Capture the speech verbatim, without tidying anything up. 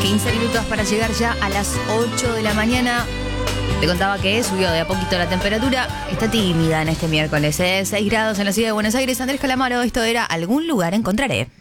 quince minutos para llegar ya a las ocho de la mañana. Te contaba que subió de a poquito la temperatura. Está tímida en este miércoles, ¿eh? seis grados en la ciudad de Buenos Aires. Andrés Calamaro, esto era Algún lugar encontraré.